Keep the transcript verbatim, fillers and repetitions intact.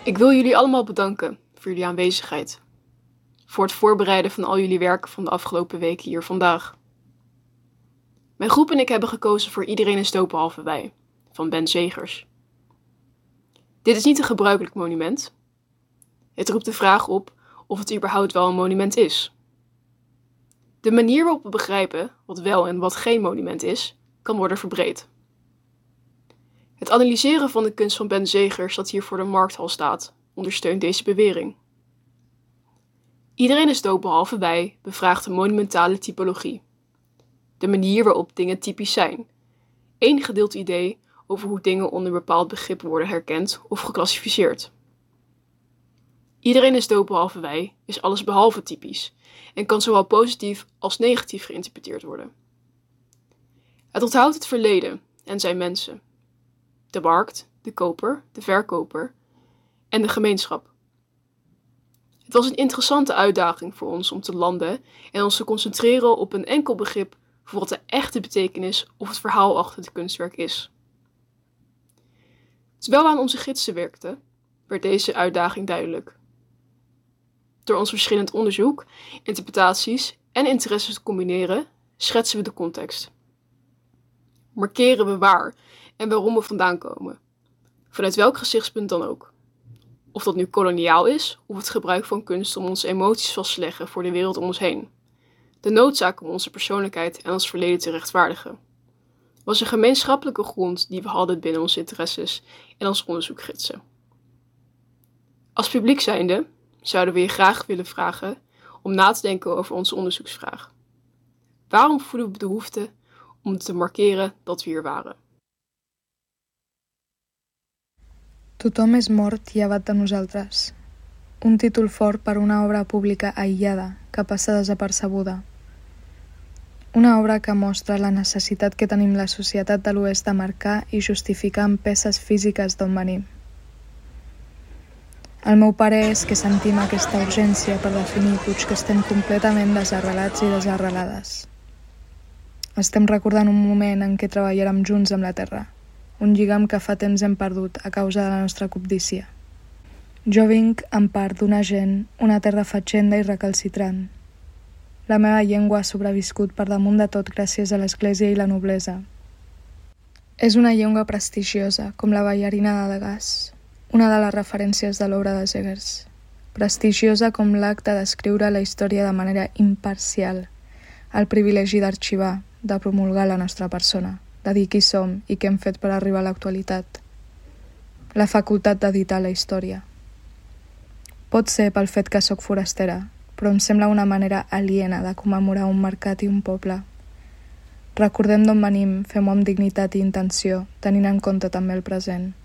Ik wil jullie allemaal bedanken voor jullie aanwezigheid. Voor het voorbereiden van al jullie werken van de afgelopen weken hier vandaag. Mijn groep en ik hebben gekozen voor Iedereen is dood behalve wij, van Ben Zegers. Dit is niet een gebruikelijk monument. Het roept de vraag op of het überhaupt wel een monument is. De manier waarop we begrijpen wat wel en wat geen monument is, kan worden verbreed. Het analyseren van de kunst van Ben Zegers dat hier voor de markthal staat, ondersteunt deze bewering. Iedereen is dood behalve wij bevraagt de monumentale typologie. De manier waarop dingen typisch zijn. Eén gedeeld idee over hoe dingen onder een bepaald begrip worden herkend of geclassificeerd. Iedereen is dood behalve wij is alles behalve typisch en kan zowel positief als negatief geïnterpreteerd worden. Het onthoudt het verleden en zijn mensen. De markt, de koper, de verkoper en de gemeenschap. Het was een interessante uitdaging voor ons om te landen en ons te concentreren op een enkel begrip voor wat de echte betekenis of het verhaal achter het kunstwerk is. Terwijl we aan onze gidsen werkten, werd deze uitdaging duidelijk. Door ons verschillend onderzoek, interpretaties en interesses te combineren, schetsen we de context. Markeren we waar en waarom we vandaan komen, vanuit welk gezichtspunt dan ook. Of dat nu koloniaal is, of het gebruik van kunst om onze emoties vast te leggen voor de wereld om ons heen. De noodzaak om onze persoonlijkheid en ons verleden te rechtvaardigen. Was een gemeenschappelijke grond die we hadden binnen onze interesses en ons onderzoekgidsen. Als publiek zijnde zouden we je graag willen vragen om na te denken over onze onderzoeksvraag. Waarom voelen we de behoefte om te markeren dat we hier waren? Tothom és mort llevat de nosaltres. Un títol fort per una obra pública aïllada que passa desapercebuda. Una obra que mostra la necessitat que tenim la societat de l'Oest de marcar i justificar amb peces físiques d'on venim. El meu parer és que sentim aquesta urgència per definir tots que estem completament desarrelats i desarrelades. Estem recordant un moment en què treballàrem junts amb la terra, un lligam que fa temps hem perdut a causa de la nostra cobdícia. Jo vinc en part d'una gent, una terra fatxenda i recalcitrant. La meva llengua ha sobreviscut per damunt de tot gràcies a l'església i la noblesa. És una llengua prestigiosa, com la ballarina de Degas, una de les referències de l'obra de Zegers. Prestigiosa com l'acte d'escriure la història de manera imparcial, el privilegi d'arxivar, de promulgar la nostra persona, de dir qui som i què hem fet per arribar a l'actualitat. La facultat d'editar la història. Pot ser pel fet que sóc forastera, però em sembla una manera aliena de commemorar un mercat i un poble. Recordem d'on venim, fem-ho amb dignitat i intenció, tenint en compte també el present.